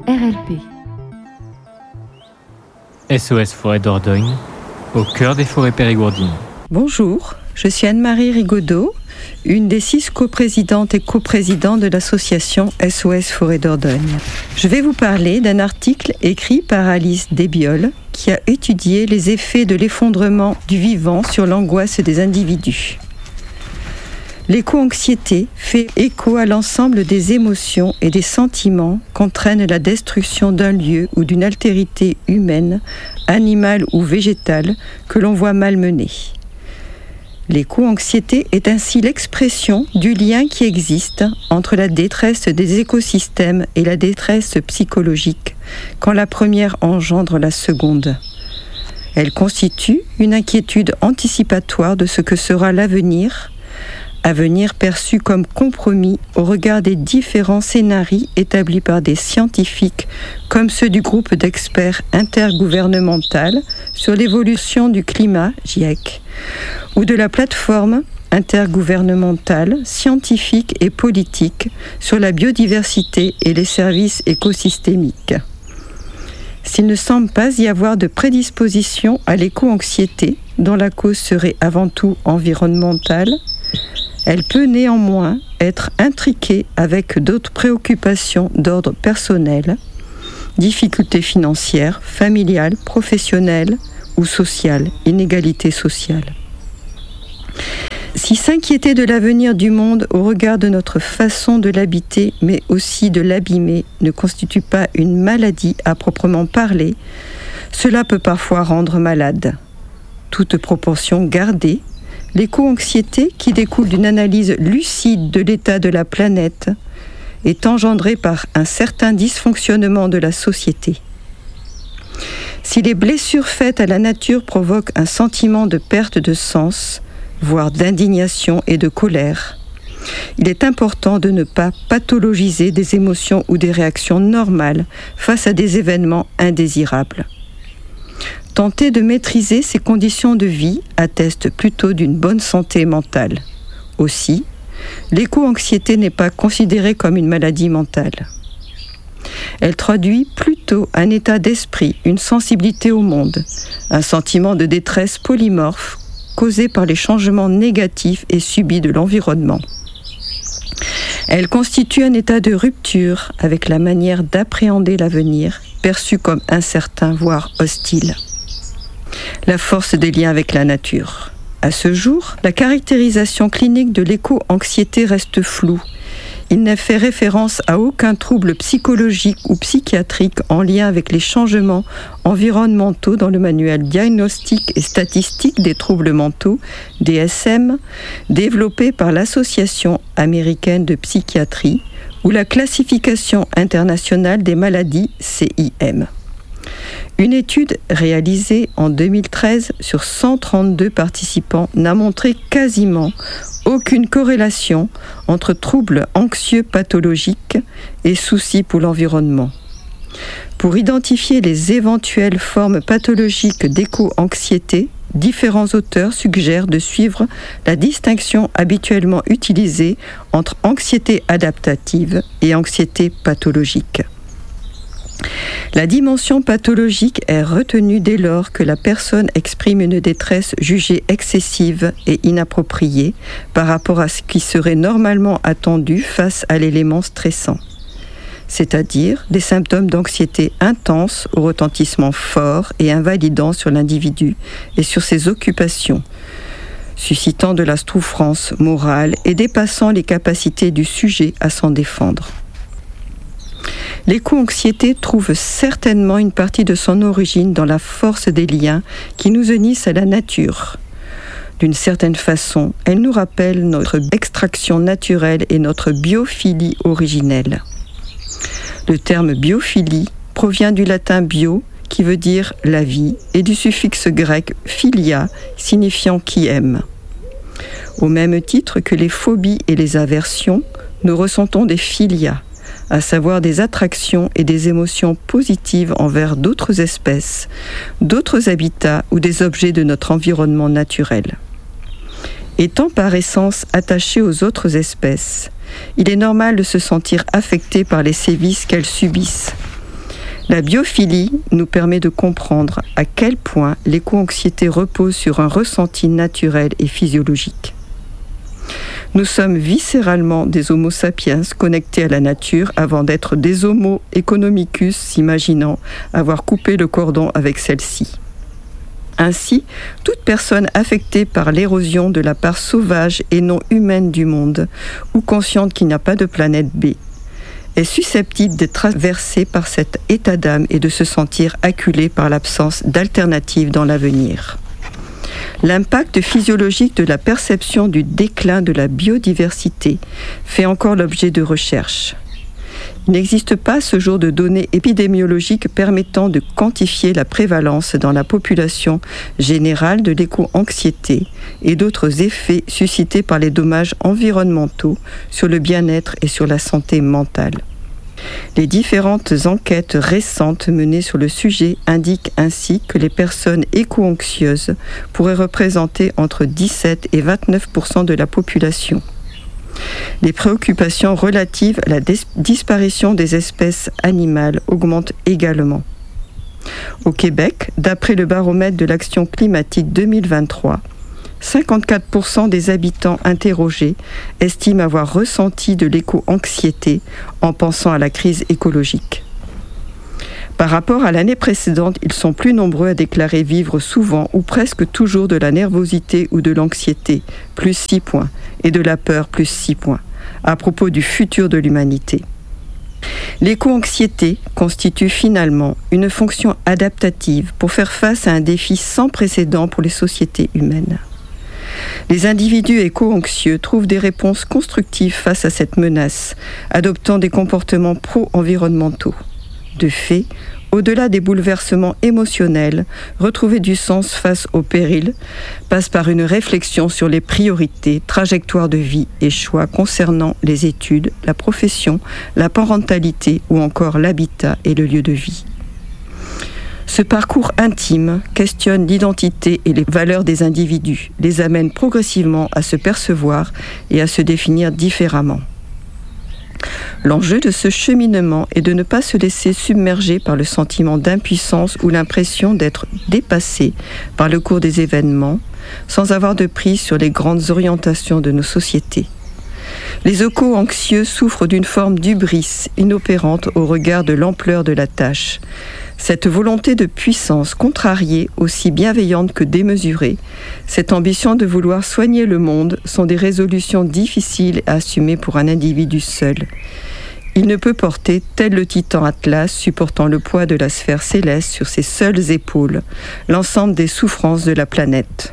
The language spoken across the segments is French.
RLP. SOS Forêt Dordogne, au cœur des forêts périgourdines. Bonjour, je suis Anne-Marie Rigaudot, une des 6 coprésidentes et coprésidents de l'association SOS Forêt Dordogne. Je vais vous parler d'un article écrit par Alice Desbioles qui a étudié les effets de l'effondrement du vivant sur l'angoisse des individus. L'éco-anxiété fait écho à l'ensemble des émotions et des sentiments qu'entraîne la destruction d'un lieu ou d'une altérité humaine, animale ou végétale que l'on voit malmenée. L'éco-anxiété est ainsi l'expression du lien qui existe entre la détresse des écosystèmes et la détresse psychologique, quand la première engendre la seconde. Elle constitue une inquiétude anticipatoire de ce que sera l'avenir perçu comme compromis au regard des différents scénarios établis par des scientifiques comme ceux du groupe d'experts intergouvernemental sur l'évolution du climat, GIEC, ou de la plateforme intergouvernementale, scientifique et politique sur la biodiversité et les services écosystémiques. S'il ne semble pas y avoir de prédisposition à l'éco-anxiété, dont la cause serait avant tout environnementale, elle peut néanmoins être intriquée avec d'autres préoccupations d'ordre personnel, difficultés financières, familiales, professionnelles ou sociales, inégalités sociales. Si s'inquiéter de l'avenir du monde au regard de notre façon de l'habiter, mais aussi de l'abîmer, ne constitue pas une maladie à proprement parler, cela peut parfois rendre malade. Toute proportion gardée, l'éco-anxiété, qui découle d'une analyse lucide de l'état de la planète, est engendrée par un certain dysfonctionnement de la société. Si les blessures faites à la nature provoquent un sentiment de perte de sens, voire d'indignation et de colère, il est important de ne pas pathologiser des émotions ou des réactions normales face à des événements indésirables. Tenter de maîtriser ces conditions de vie atteste plutôt d'une bonne santé mentale. Aussi, l'éco-anxiété n'est pas considérée comme une maladie mentale. Elle traduit plutôt un état d'esprit, une sensibilité au monde, un sentiment de détresse polymorphe causé par les changements négatifs et subis de l'environnement. Elle constitue un état de rupture avec la manière d'appréhender l'avenir, perçu comme incertain, voire hostile. La force des liens avec la nature. À ce jour, la caractérisation clinique de l'éco-anxiété reste floue. Il n'est fait référence à aucun trouble psychologique ou psychiatrique en lien avec les changements environnementaux dans le manuel diagnostique et statistique des troubles mentaux, DSM, développé par l'Association américaine de psychiatrie ou la classification internationale des maladies, CIM. Une étude réalisée en 2013 sur 132 participants n'a montré quasiment aucune corrélation entre troubles anxieux pathologiques et soucis pour l'environnement. Pour identifier les éventuelles formes pathologiques d'éco-anxiété, différents auteurs suggèrent de suivre la distinction habituellement utilisée entre anxiété adaptative et anxiété pathologique. La dimension pathologique est retenue dès lors que la personne exprime une détresse jugée excessive et inappropriée par rapport à ce qui serait normalement attendu face à l'élément stressant, c'est-à-dire des symptômes d'anxiété intense au retentissement fort et invalidant sur l'individu et sur ses occupations, suscitant de la souffrance morale et dépassant les capacités du sujet à s'en défendre. L'éco-anxiété trouve certainement une partie de son origine dans la force des liens qui nous unissent à la nature. D'une certaine façon, elle nous rappelle notre extraction naturelle et notre biophilie originelle. Le terme biophilie provient du latin bio, qui veut dire la vie, et du suffixe grec philia, signifiant qui aime. Au même titre que les phobies et les aversions, nous ressentons des philias, à savoir des attractions et des émotions positives envers d'autres espèces, d'autres habitats ou des objets de notre environnement naturel. Étant par essence attachés aux autres espèces, il est normal de se sentir affecté par les sévices qu'elles subissent. La biophilie nous permet de comprendre à quel point l'éco-anxiété repose sur un ressenti naturel et physiologique. Nous sommes viscéralement des homo sapiens connectés à la nature avant d'être des homo economicus s'imaginant avoir coupé le cordon avec celle-ci. Ainsi, toute personne affectée par l'érosion de la part sauvage et non humaine du monde, ou consciente qu'il n'y a pas de planète B, est susceptible d'être traversée par cet état d'âme et de se sentir acculée par l'absence d'alternatives dans l'avenir. L'impact physiologique de la perception du déclin de la biodiversité fait encore l'objet de recherches. Il n'existe pas à ce jour de données épidémiologiques permettant de quantifier la prévalence dans la population générale de l'éco-anxiété et d'autres effets suscités par les dommages environnementaux sur le bien-être et sur la santé mentale. Les différentes enquêtes récentes menées sur le sujet indiquent ainsi que les personnes éco-anxieuses pourraient représenter entre 17 et 29% de la population. Les préoccupations relatives à la disparition des espèces animales augmentent également. Au Québec, d'après le baromètre de l'action climatique 2023, 54% des habitants interrogés estiment avoir ressenti de l'éco-anxiété en pensant à la crise écologique. Par rapport à l'année précédente, ils sont plus nombreux à déclarer vivre souvent ou presque toujours de la nervosité ou de l'anxiété, plus 6 points, et de la peur, plus 6 points, à propos du futur de l'humanité. L'éco-anxiété constitue finalement une fonction adaptative pour faire face à un défi sans précédent pour les sociétés humaines. Les individus éco-anxieux trouvent des réponses constructives face à cette menace, adoptant des comportements pro-environnementaux. De fait, au-delà des bouleversements émotionnels, retrouver du sens face au péril passe par une réflexion sur les priorités, trajectoires de vie et choix concernant les études, la profession, la parentalité ou encore l'habitat et le lieu de vie. Ce parcours intime questionne l'identité et les valeurs des individus, les amène progressivement à se percevoir et à se définir différemment. L'enjeu de ce cheminement est de ne pas se laisser submerger par le sentiment d'impuissance ou l'impression d'être dépassé par le cours des événements, sans avoir de prise sur les grandes orientations de nos sociétés. Les éco-anxieux souffrent d'une forme d'hubris inopérante au regard de l'ampleur de la tâche. Cette volonté de puissance contrariée, aussi bienveillante que démesurée, cette ambition de vouloir soigner le monde sont des résolutions difficiles à assumer pour un individu seul. Il ne peut porter, tel le titan Atlas supportant le poids de la sphère céleste sur ses seules épaules, l'ensemble des souffrances de la planète.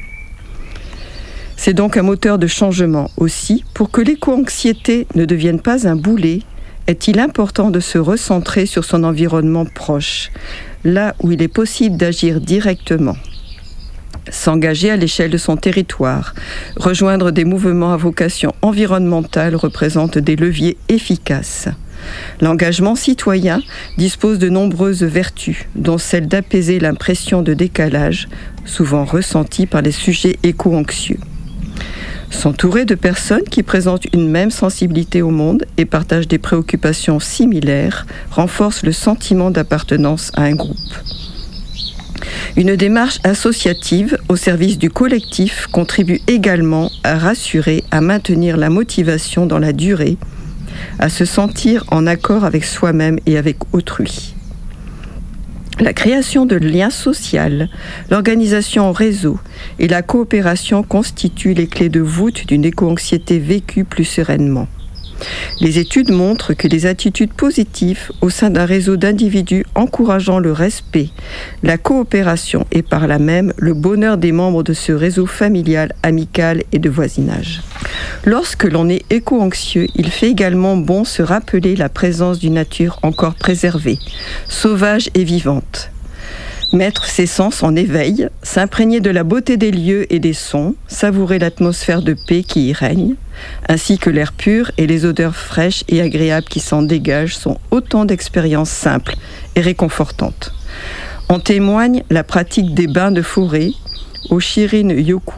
C'est donc un moteur de changement aussi. Pour que l'éco-anxiété ne devienne pas un boulet, est-il important de se recentrer sur son environnement proche, là où il est possible d'agir directement. S'engager à l'échelle de son territoire, rejoindre des mouvements à vocation environnementale représente des leviers efficaces. L'engagement citoyen dispose de nombreuses vertus, dont celle d'apaiser l'impression de décalage, souvent ressentie par les sujets éco-anxieux. S'entourer de personnes qui présentent une même sensibilité au monde et partagent des préoccupations similaires renforce le sentiment d'appartenance à un groupe. Une démarche associative au service du collectif contribue également à rassurer, à maintenir la motivation dans la durée, à se sentir en accord avec soi-même et avec autrui. La création de liens sociaux, l'organisation en réseau et la coopération constituent les clés de voûte d'une éco-anxiété vécue plus sereinement. Les études montrent que les attitudes positives au sein d'un réseau d'individus encourageant le respect, la coopération et par là même le bonheur des membres de ce réseau familial, amical et de voisinage. Lorsque l'on est éco-anxieux, il fait également bon se rappeler la présence d'une nature encore préservée, sauvage et vivante. Mettre ses sens en éveil, s'imprégner de la beauté des lieux et des sons, savourer l'atmosphère de paix qui y règne, ainsi que l'air pur et les odeurs fraîches et agréables qui s'en dégagent sont autant d'expériences simples et réconfortantes. En témoigne la pratique des bains de forêt au Shirin-yoku,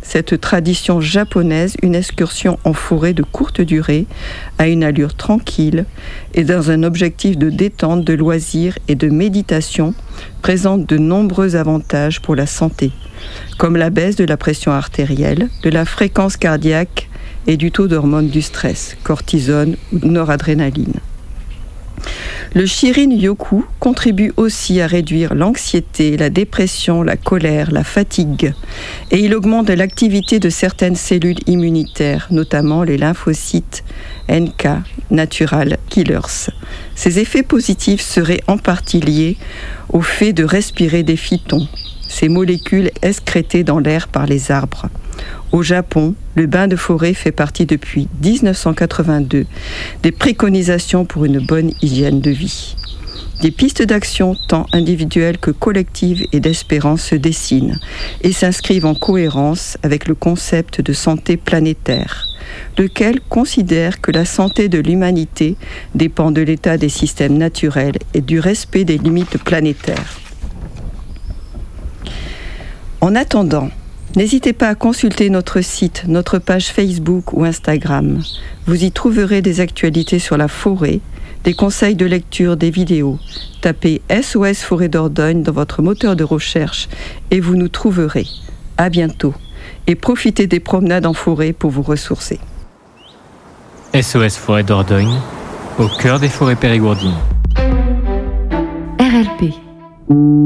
cette tradition japonaise, une excursion en forêt de courte durée, à une allure tranquille et dans un objectif de détente, de loisirs et de méditation, présente de nombreux avantages pour la santé, comme la baisse de la pression artérielle, de la fréquence cardiaque et du taux d'hormones du stress, cortisone ou noradrénaline. Le Shirin-yoku contribue aussi à réduire l'anxiété, la dépression, la colère, la fatigue, et il augmente l'activité de certaines cellules immunitaires, notamment les lymphocytes NK, Natural Killers. Ces effets positifs seraient en partie liés au fait de respirer des phytons, ces molécules excrétées dans l'air par les arbres. Au Japon, le bain de forêt fait partie depuis 1982 des préconisations pour une bonne hygiène de vie. Des pistes d'action tant individuelles que collectives et d'espérance se dessinent et s'inscrivent en cohérence avec le concept de santé planétaire, lequel considère que la santé de l'humanité dépend de l'état des systèmes naturels et du respect des limites planétaires. En attendant, n'hésitez pas à consulter notre site, notre page Facebook ou Instagram. Vous y trouverez des actualités sur la forêt, des conseils de lecture, des vidéos. Tapez SOS Forêt Dordogne dans votre moteur de recherche et vous nous trouverez. À bientôt et profitez des promenades en forêt pour vous ressourcer. SOS Forêt Dordogne, au cœur des forêts périgourdines. RLP